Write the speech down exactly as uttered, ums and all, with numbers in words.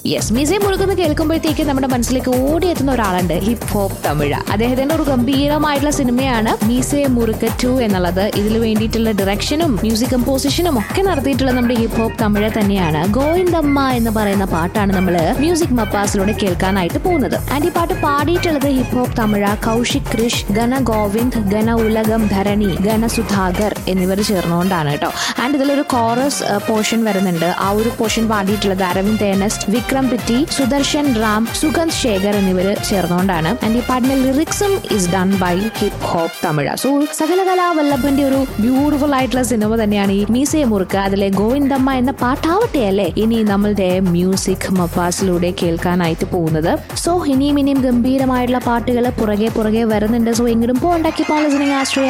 Yes, മീസെ മുറുകെന്ന് കേൾക്കുമ്പോഴത്തേക്ക് നമ്മുടെ മനസ്സിലേക്ക് ഓടിയെത്തുന്ന ഒരാളുണ്ട്, ഹിപ്പ് ഹോപ്പ് തമിഴ്. അദ്ദേഹത്തിന്റെ ഒരു ഗംഭീരമായിട്ടുള്ള സിനിമയാണ് മീസെ മുറുക്ക് ടു എന്നുള്ളത്. ഇതിൽ വേണ്ടിയിട്ടുള്ള ഡയറക്ഷനും മ്യൂസിക് കമ്പോസിഷനും ഒക്കെ നടത്തിയിട്ടുള്ള നമ്മുടെ ഹിപ്പ് ഹോപ്പ് തമിഴ് തന്നെയാണ്. ഗോവിന്ദമ്മ എന്ന് പറയുന്ന പാട്ടാണ് നമ്മൾ മ്യൂസിക് മപ്പാസിലൂടെ കേൾക്കാനായിട്ട് പോകുന്നത്. ആൻഡ് ഈ പാട്ട് പാടിയിട്ടുള്ളത് ഹിപ്പ് ഹോപ്പ് തമിഴ് കൗശിക് ക്രിഷ്, ഗന ഗോവിന്ദ്, ഗന ഉലകം ധരണി, ഗന സുധാകർ എന്നിവർ ചേർന്നുകൊണ്ടാണ് കേട്ടോ. ആൻഡ് ഇതിലൊരു കോറസ് പോർഷൻ വരുന്നുണ്ട്. ആ ഒരു പോർഷൻ പാടിയിട്ടുള്ളത് അരവിന്ദ് തേനസ്റ്റ്, വിക്രം പിറ്റി, സുദർശൻ റാം, സുഗന്ധ് ശേഖർ എന്നിവർ ചേർന്നുകൊണ്ടാണ്. ആൻഡ് ഈ പാട്ടിന്റെ ലിറിക്സും is done by hip hop Tamil. So സകലകലാവല്ലഭന്റെ ഒരു ബ്യൂട്ടിഫുൾ ആയിട്ടുള്ള സിനിമ തന്നെയാണ് ഈ മീസെ മുറുക്ക്. അതിലെ ഗോവിന്ദമ്മ എന്ന പാട്ടാവട്ടെ അല്ലേ ഇനി നമ്മളുടെ മ്യൂസിക് മപ്പാസിലൂടെ കേൾക്കാനായിട്ട് പോകുന്നത്. സോ ഇനിയും ഇനിയും ഗംഭീരമായിട്ടുള്ള പാട്ടുകൾ പുറകെ പുറകെ വരുന്നുണ്ട്. സോ എങ്കിലും പോണ്ടാക്കി പോളിസിനിങ് ആശ്രയ